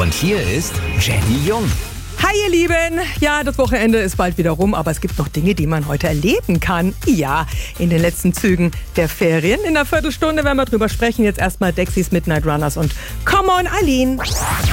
Und hier ist Jenny Jung. Hi ihr Lieben! Ja, das Wochenende ist bald wieder rum, aber es gibt noch Dinge, die man heute erleben kann. Ja, in den letzten Zügen der Ferien. In einer Viertelstunde werden wir drüber sprechen. Jetzt erstmal Dexys Midnight Runners und Come on, Eileen!